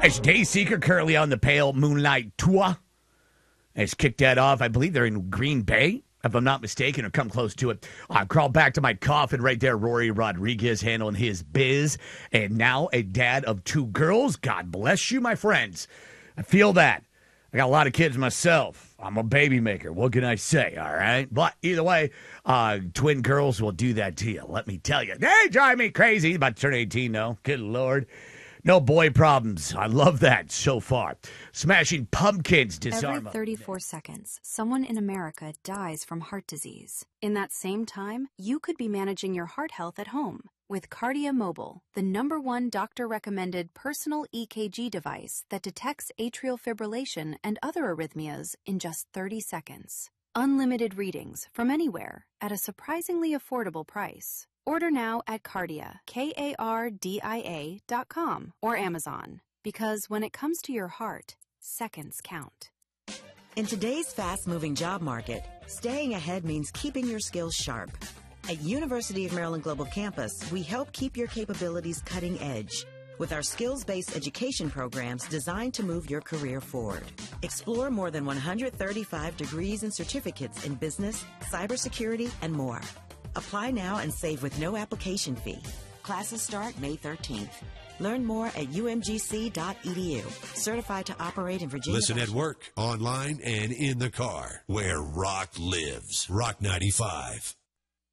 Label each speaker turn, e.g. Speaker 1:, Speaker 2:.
Speaker 1: It's Dayseeker currently on the Pale Moonlight Tour. It's kicked that off. I believe they're in Green Bay, if I'm not mistaken, or come close to it. I crawl back to my coffin right there. Rory Rodriguez handling his biz. And now a dad of 2 girls. God bless you, my friends. I feel that. I got a lot of kids myself. I'm a baby maker. What can I say? All right. But either way, twin girls will do that to you. Let me tell you. They drive me crazy. About to turn 18 now. Good Lord. No boy problems. I love that so far. Smashing Pumpkins disarm.
Speaker 2: Every 34 seconds, someone in America dies from heart disease. In that same time, you could be managing your heart health at home with Kardia Mobile, the #1 doctor-recommended personal EKG device that detects atrial fibrillation and other arrhythmias in just 30 seconds. Unlimited readings from anywhere at a surprisingly affordable price. Order now at Kardia, KARDIA.com or Amazon. Because when it comes to your heart, seconds count.
Speaker 3: In today's fast-moving job market, staying ahead means keeping your skills sharp. At University of Maryland Global Campus, we help keep your capabilities cutting edge with our skills-based education programs designed to move your career forward. Explore more than 135 degrees and certificates in business, cybersecurity, and more. Apply now and save with no application fee. Classes start May 13th. Learn more at umgc.edu. Certified to operate in Virginia.
Speaker 4: Listen at work, online, and in the car, where rock lives. Rock 95.